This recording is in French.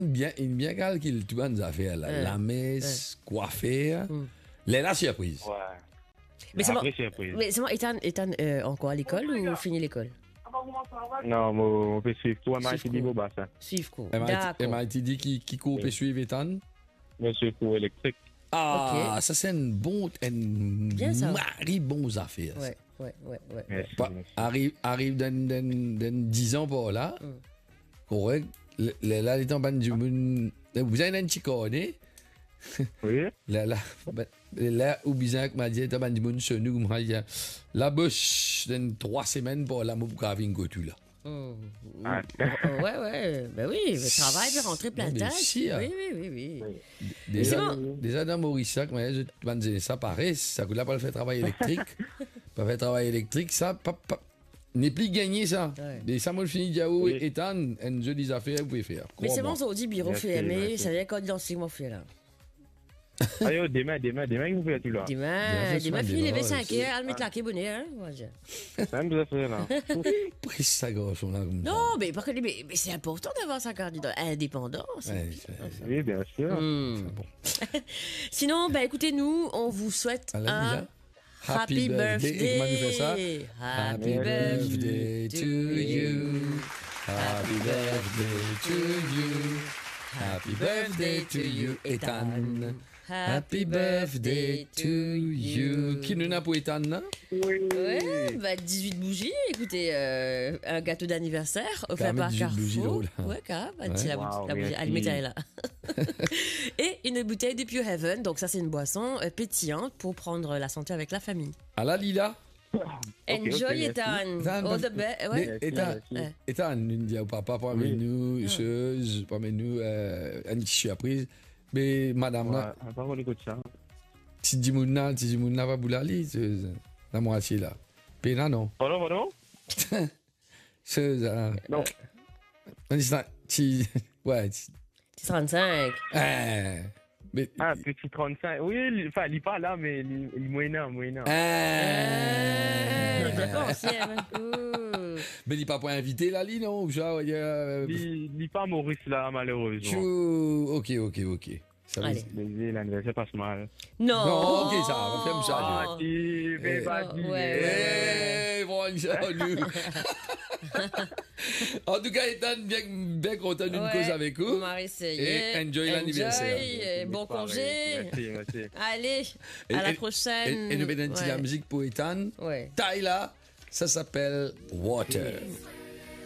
bien calcul, tu vois, nous affaires là. La messe, coiffure, la surprise. Ouais. Mais c'est bon. Après, surprise. Mais c'est bon, Ethan encore à l'école ou fini l'école? Non, on peut suivre. Toi, Mike, dit bon, bah, ça. Suivre cours. Elle D'accord. m'a dit qui coupe et suivre Ethan. Monsieur pour électrique. Ah, Ok. ça c'est une Bien ça. mari bonne affaire. Ouais. Merci. Arrive dans 10 ans par là. Correct. Là, les temps, vous avez un petit cornet. Oui. Là, où bizarre que m'a dit, t'as du monde chez nous, m'a dit, la bouche, dans 3 semaines pour la moupe grave une gotu là. Ah. Ouais. Ben oui, le travail peut rentrer plein de Mais tâches. si, hein. Oui. Déjà dans Maurice, je te dis, ça paraît, ça coûte là pas le faire travail électrique. Pas faire travail électrique, ça, n'est plus gagné ça. Ouais. Et ça, moi, je finis, Diao Oui. et Ethan, un jeu des affaires, vous pouvez faire. Mais c'est bon, Crois-moi. ça on dit bureau Merci, fermé, merci. ça veut dire qu'on dit moi fait là. Ayo, demain, vous pouvez tout là. Demain, Bien, fini lever ouais, 5 c'est- heures, elle met claquer bonnet, hein. moi, je- Ça me fait là. Pris ça, gros, on a comme ça. Non, mais, mais c'est important d'avoir sa carte indépendance. Ouais, Oui, bien sûr. Sinon, ben écoutez, nous, on vous souhaite À la un déjà. Happy birthday. Et comment nous fait ça? Happy birthday to you. Happy birthday to you. Happy birthday to you, Ethan. Happy birthday to you. Qui nous n'a pour Ethan, là? Ouais, bah 18 bougies, écoutez, un gâteau d'anniversaire offert Quand même par 18 bougies, Carrefour. là. Ouais, quand même, Ouais. la Wow, bougie, merci. elle est là. Et une bouteille de Pure Heaven, donc ça c'est une boisson pétillante pour prendre la santé avec la famille. À la Lila? Enjoy merci. Ethan. Ethan, All the best. Ouais. Ethan, Ouais. Ethan, nous dit au papa, parmi nous, chose, parmi nous, une surprise. Mais madame, là, Ouais, pas qu'on écoute ça. si Dimouna va boulali, la moitié là. Pena, non. Pardon? Chose, Non. on dit ça, ouais, 35. mais, Ah, petit 35. Oui, enfin, il est pas là, mais il est moyen. D'accord, ancienne. Ouh. mais il n'est pas pour inviter la ligne, non? Genre, Il n'est pas Maurice là, malheureusement. Ok. Ça veut Allez. dire- Mais l'anniversaire passe mal. Non. Non, ok, ça va, ferme ça. Ah, tu mais pas dit. Eh, bonjour. En tout cas, Ethan, bien content d'une Ouais, cause avec vous. on va essayer. Et enjoy l'anniversaire. Et bon congé. Merci. Allez, Et- à la et- prochaine. Et nous mettons un petit Ouais. la musique pour Ethan. Ouais. Tyler, ça s'appelle Water.